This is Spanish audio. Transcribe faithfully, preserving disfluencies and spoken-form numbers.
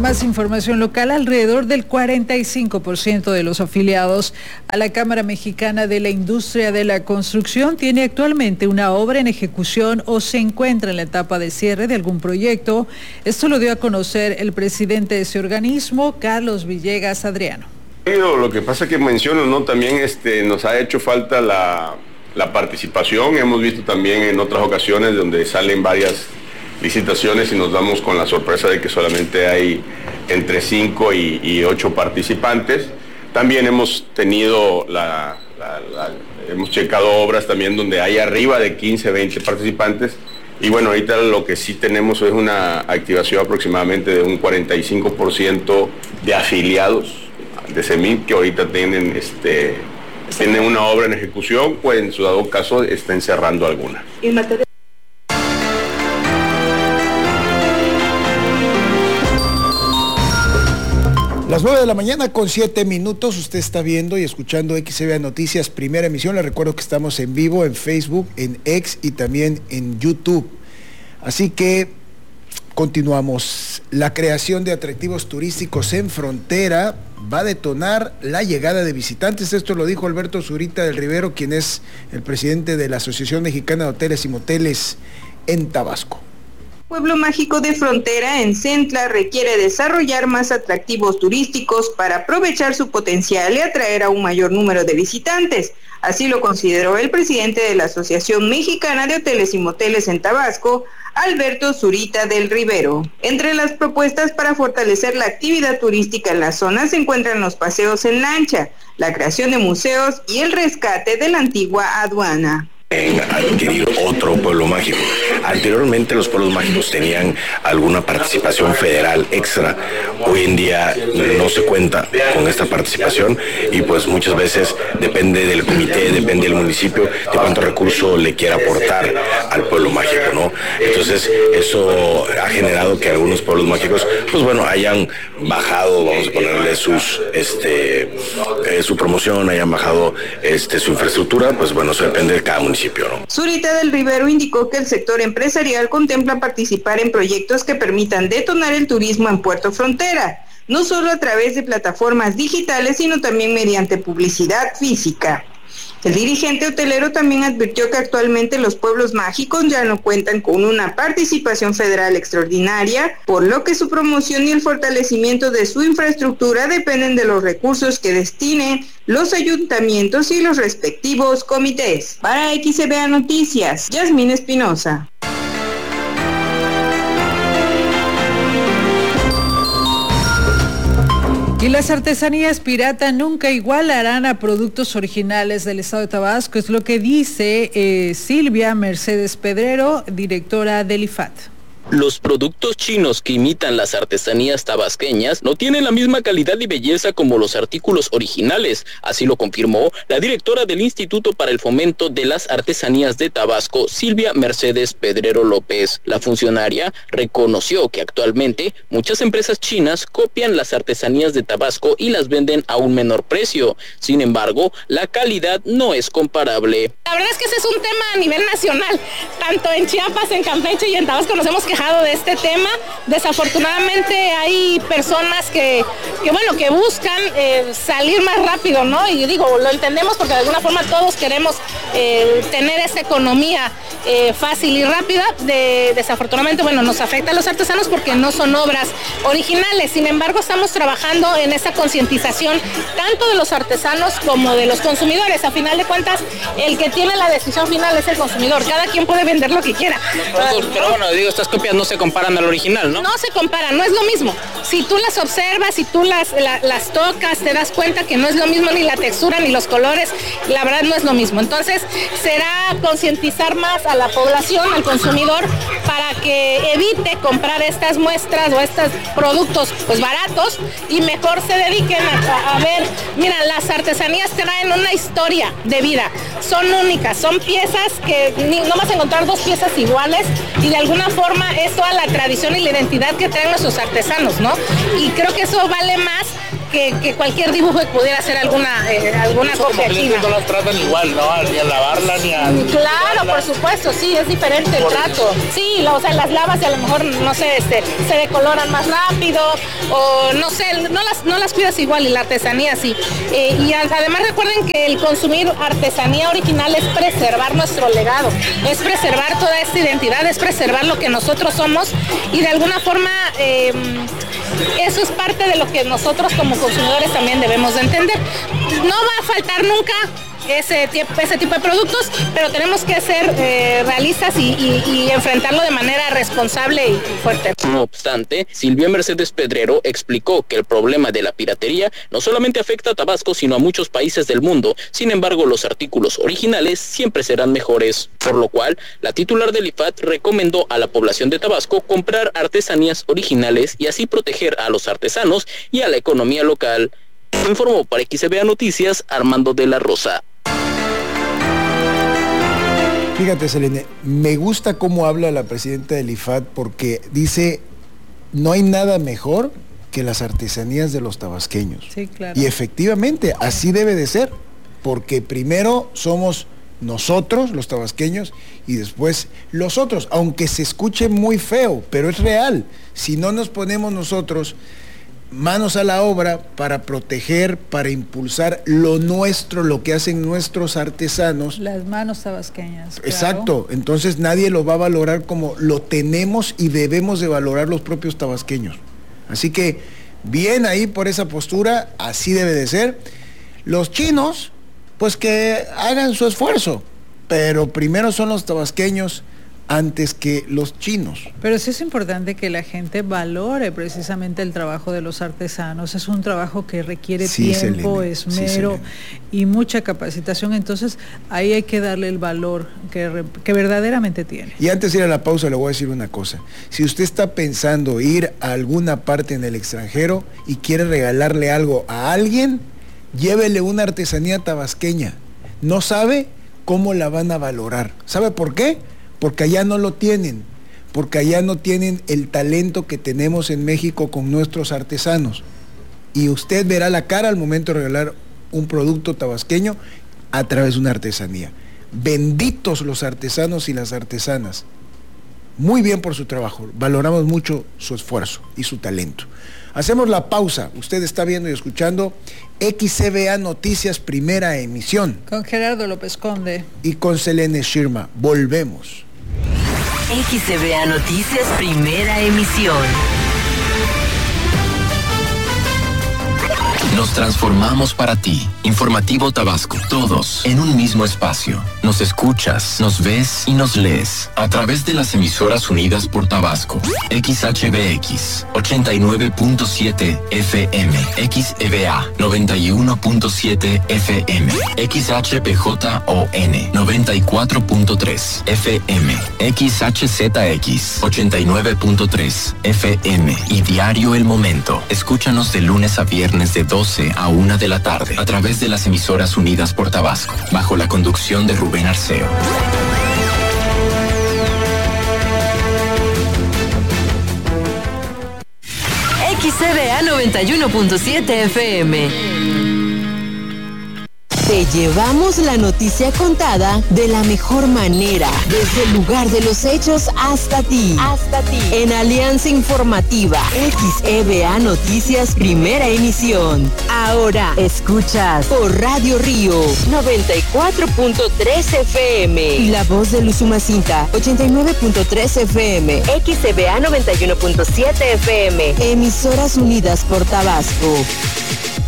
más información local, alrededor del cuarenta y cinco por ciento de los afiliados a la Cámara Mexicana de la Industria de la Construcción tiene actualmente una obra en ejecución o se encuentra en la etapa de cierre de algún proyecto. Esto lo dio a conocer el presidente de ese organismo, Carlos Villegas Adriano. Lo que pasa es que menciono, ¿no? También este, nos ha hecho falta la, la participación. Hemos visto también en otras ocasiones donde salen varias licitaciones y nos damos con la sorpresa de que solamente hay entre cinco y, y ocho participantes. También hemos tenido la, la, la, hemos checado obras también donde hay arriba de quince, veinte participantes. Y bueno, ahorita lo que sí tenemos es una activación aproximadamente de un cuarenta y cinco por ciento de afiliados de CEMIC que ahorita tienen, este, tienen una obra en ejecución, pues en su dado caso estén cerrando alguna. Las nueve de la mañana con siete minutos, usted está viendo y escuchando X C B A Noticias, primera emisión. Le recuerdo que estamos en vivo en Facebook, en X y también en YouTube. Así que continuamos. La creación de atractivos turísticos en frontera va a detonar la llegada de visitantes. Esto lo dijo Alberto Zurita del Rivero, quien es el presidente de la Asociación Mexicana de Hoteles y Moteles en Tabasco. Pueblo Mágico de Frontera en Centla requiere desarrollar más atractivos turísticos para aprovechar su potencial y atraer a un mayor número de visitantes. Así lo consideró el presidente de la Asociación Mexicana de Hoteles y Moteles en Tabasco, Alberto Zurita del Rivero. Entre las propuestas para fortalecer la actividad turística en la zona se encuentran los paseos en lancha, la creación de museos y el rescate de la antigua aduana. En adquirir otro pueblo mágico. Anteriormente los pueblos mágicos tenían alguna participación federal extra. Hoy en día no se cuenta con esta participación y pues muchas veces depende del comité, depende del municipio de cuánto recurso le quiera aportar al pueblo mágico, ¿no? Entonces eso ha generado que algunos pueblos mágicos pues bueno hayan bajado, vamos a ponerle sus este eh, su promoción, hayan bajado este su infraestructura, pues bueno, eso depende de cada municipio. Zurita del Rivero indicó que el sector empresarial contempla participar en proyectos que permitan detonar el turismo en Puerto Frontera, no solo a través de plataformas digitales, sino también mediante publicidad física. El dirigente hotelero también advirtió que actualmente los pueblos mágicos ya no cuentan con una participación federal extraordinaria, por lo que su promoción y el fortalecimiento de su infraestructura dependen de los recursos que destinen los ayuntamientos y los respectivos comités. Para X C B A Noticias, Yasmín Espinosa. Y las artesanías pirata nunca igualarán a productos originales del estado de Tabasco, es lo que dice eh, Silvia Mercedes Pedrero, directora del I F A T. Los productos chinos que imitan las artesanías tabasqueñas no tienen la misma calidad y belleza como los artículos originales, así lo confirmó la directora del Instituto para el Fomento de las Artesanías de Tabasco, Silvia Mercedes Pedrero López. La funcionaria reconoció que actualmente muchas empresas chinas copian las artesanías de Tabasco y las venden a un menor precio. Sin embargo, la calidad no es comparable. La verdad es que ese es un tema a nivel nacional, tanto en Chiapas, en Campeche y en Tabasco nos hemos quejado de este tema. Desafortunadamente hay personas que, que bueno, que buscan eh, salir más rápido, ¿no? Y digo, lo entendemos porque de alguna forma todos queremos eh, tener esa economía eh, fácil y rápida. De, desafortunadamente, bueno, nos afecta a los artesanos porque no son obras originales. Sin embargo, estamos trabajando en esa concientización tanto de los artesanos como de los consumidores. A final de cuentas, el que tiene la decisión final es el consumidor. Cada quien puede vender lo que quiera. Pero, pero bueno, digo, estas copias no se comparan al original, ¿no? No se comparan, no es lo mismo. Si tú las observas, si tú las, la, las tocas, te das cuenta que no es lo mismo ni la textura ni los colores, la verdad no es lo mismo. Entonces, será concientizar más a la población, al consumidor, para que evite comprar estas muestras o estos productos pues baratos y mejor se dediquen a, a ver, mira, las artesanías traen una historia de vida, son únicas, son piezas que ni, no vas a encontrar dos piezas iguales y de alguna forma es toda la tradición y la identidad que traen nuestros artesanos, ¿no? Y creo que eso vale más que, que cualquier dibujo pudiera ser alguna, eh, alguna copia china. No las tratan igual, ¿no? Ni a lavarla, ni a... Claro, por supuesto, sí, es diferente el trato. Sí, lo, o sea, las lavas y a lo mejor, no sé, este, se decoloran más rápido, o no sé, no las, no las cuidas igual, y la artesanía sí. Eh, y además recuerden que el consumir artesanía original es preservar nuestro legado, es preservar toda esta identidad, es preservar lo que nosotros somos, y de alguna forma eh, eso es parte de lo que nosotros como consumidores también debemos de entender. No va a faltar nunca ese, ese tipo de productos, pero tenemos que ser eh, realistas y, y, y enfrentarlo de manera responsable y fuerte. No obstante, Silvia Mercedes Pedrero explicó que el problema de la piratería no solamente afecta a Tabasco, sino a muchos países del mundo. Sin embargo, los artículos originales siempre serán mejores, por lo cual la titular del I F A T recomendó a la población de Tabasco comprar artesanías originales y así proteger a los artesanos y a la economía local. Informó para X B A Noticias Armando de la Rosa. Fíjate, Selene, me gusta cómo habla la presidenta del I F A T, porque dice, no hay nada mejor que las artesanías de los tabasqueños. Sí, claro. Y efectivamente, así debe de ser, porque primero somos nosotros, los tabasqueños, y después los otros, aunque se escuche muy feo, pero es real. Si no nos ponemos nosotros manos a la obra para proteger, para impulsar lo nuestro, lo que hacen nuestros artesanos. Las manos tabasqueñas. Exacto, claro. Entonces nadie lo va a valorar como lo tenemos y debemos de valorar los propios tabasqueños. Así que bien ahí por esa postura, así debe de ser. Los chinos, pues que hagan su esfuerzo, pero primero son los tabasqueños antes que los chinos. Pero sí es importante que la gente valore precisamente el trabajo de los artesanos. Es un trabajo que requiere sí, tiempo, Selene, esmero sí, y mucha capacitación. Entonces ahí hay que darle el valor que, que verdaderamente tiene. Y antes de ir a la pausa le voy a decir una cosa. Si usted está pensando ir a alguna parte en el extranjero y quiere regalarle algo a alguien, llévele una artesanía tabasqueña. No sabe cómo la van a valorar. ¿Sabe por qué? Porque allá no lo tienen, porque allá no tienen el talento que tenemos en México con nuestros artesanos. Y usted verá la cara al momento de regalar un producto tabasqueño a través de una artesanía. Benditos los artesanos y las artesanas. Muy bien por su trabajo, valoramos mucho su esfuerzo y su talento. Hacemos la pausa, usted está viendo y escuchando X C B A Noticias, primera emisión. Con Gerardo López Conde. Y con Selene Schirma, volvemos. X C B A Noticias, primera emisión. Nos transformamos para ti. Informativo Tabasco. Todos en un mismo espacio. Nos escuchas, nos ves y nos lees a través de las emisoras unidas por Tabasco. X H B X ochenta y nueve punto siete F M, X E B A noventa y uno punto siete F M, X H P J O N noventa y cuatro punto tres F M, X H Z X ochenta y nueve punto tres F M y Diario El Momento. Escúchanos de lunes a viernes de doce a una de la tarde a través de las emisoras unidas por Tabasco, bajo la conducción de Rubén Arceo. X C B A noventa y uno punto siete F M. Te llevamos la noticia contada de la mejor manera, desde el lugar de los hechos hasta ti. Hasta ti. En Alianza Informativa, X E B A Noticias, primera emisión. Ahora escuchas por Radio Río noventa y cuatro punto tres F M y La Voz de Luzumacinta ochenta y nueve punto tres F M. X E B A noventa y uno punto siete F M. Emisoras unidas por Tabasco.